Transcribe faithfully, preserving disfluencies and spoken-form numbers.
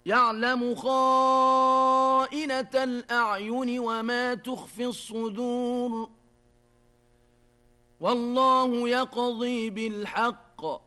يعلم خائنة الأعين وما تخفي الصدور والله يقضي بالحق